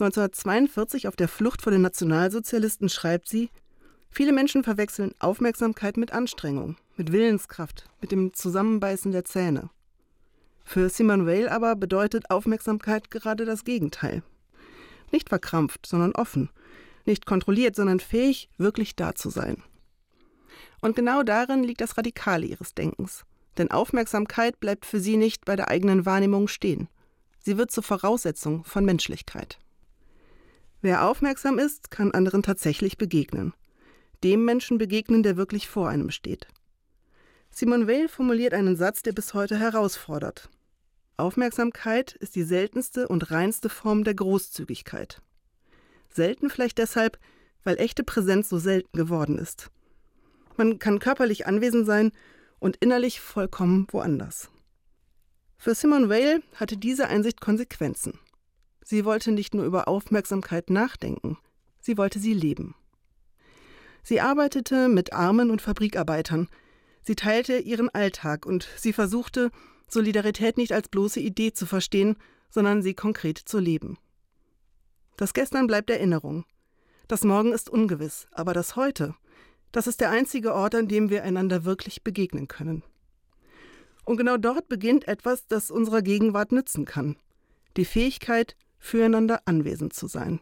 1942 auf der Flucht vor den Nationalsozialisten schreibt sie: Viele Menschen verwechseln Aufmerksamkeit mit Anstrengung, mit Willenskraft, mit dem Zusammenbeißen der Zähne. Für Simone Weil aber bedeutet Aufmerksamkeit gerade das Gegenteil. Nicht verkrampft, sondern offen. Nicht kontrolliert, sondern fähig, wirklich da zu sein. Und genau darin liegt das Radikale ihres Denkens. Denn Aufmerksamkeit bleibt für sie nicht bei der eigenen Wahrnehmung stehen. Sie wird zur Voraussetzung von Menschlichkeit. Wer aufmerksam ist, kann anderen tatsächlich begegnen. Dem Menschen begegnen, der wirklich vor einem steht. Simone Weil formuliert einen Satz, der bis heute herausfordert. Aufmerksamkeit ist die seltenste und reinste Form der Großzügigkeit. Selten vielleicht deshalb, weil echte Präsenz so selten geworden ist. Man kann körperlich anwesend sein und innerlich vollkommen woanders. Für Simone Weil hatte diese Einsicht Konsequenzen. Sie wollte nicht nur über Aufmerksamkeit nachdenken, sie wollte sie leben. Sie arbeitete mit Armen und Fabrikarbeitern. Sie teilte ihren Alltag und sie versuchte, Solidarität nicht als bloße Idee zu verstehen, sondern sie konkret zu leben. Das Gestern bleibt Erinnerung. Das Morgen ist ungewiss, aber das Heute, das ist der einzige Ort, an dem wir einander wirklich begegnen können. Und genau dort beginnt etwas, das unserer Gegenwart nützen kann. Die Fähigkeit, füreinander anwesend zu sein.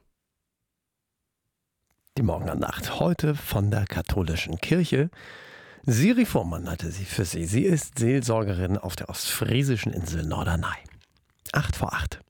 Die Morgenandacht heute von der Katholischen Kirche. Siri Fuhrmann hatte sie für Sie. Sie ist Seelsorgerin auf der ostfriesischen Insel Norderney. 7:08.